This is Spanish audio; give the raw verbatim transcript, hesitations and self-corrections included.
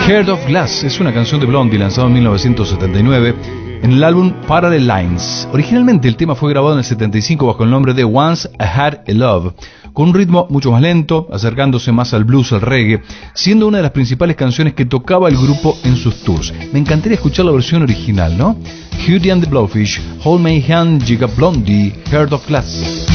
Heart of Glass es una canción de Blondie lanzada en mil novecientos setenta y nueve en el álbum Parallel Lines. Originalmente el tema fue grabado en el setenta y cinco bajo el nombre de Once I Had a Love, con un ritmo mucho más lento, acercándose más al blues, al reggae, siendo una de las principales canciones que tocaba el grupo en sus tours. Me encantaría escuchar la versión original, ¿no? Hootie and the Blowfish, Hold My Hand, Llega Blondie, Heart of Glass.